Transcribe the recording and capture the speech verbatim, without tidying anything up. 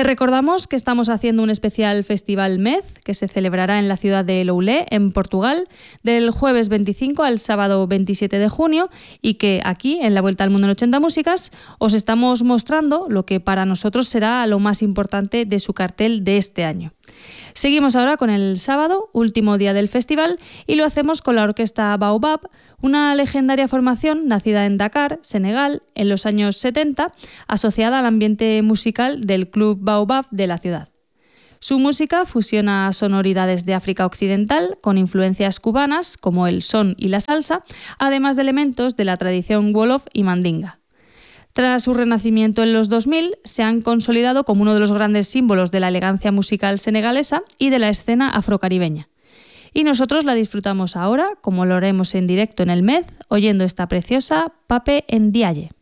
Te recordamos que estamos haciendo un especial Festival M E Z que se celebrará en la ciudad de Loulé, en Portugal, del jueves veinticinco al sábado veintisiete de junio y que aquí, en la Vuelta al Mundo en ochenta Músicas, os estamos mostrando lo que para nosotros será lo más importante de su cartel de este año. Seguimos ahora con el sábado, último día del festival, y lo hacemos con la orquesta Baobab, una legendaria formación nacida en Dakar, Senegal, en los años setenta, asociada al ambiente musical del Club Baobab de la ciudad. Su música fusiona sonoridades de África Occidental con influencias cubanas como el son y la salsa, además de elementos de la tradición wolof y mandinga. Tras su renacimiento en los dos mil, se han consolidado como uno de los grandes símbolos de la elegancia musical senegalesa y de la escena afrocaribeña. Y nosotros la disfrutamos ahora, como lo haremos en directo en el M E Z, oyendo esta preciosa Pape Ndiaye.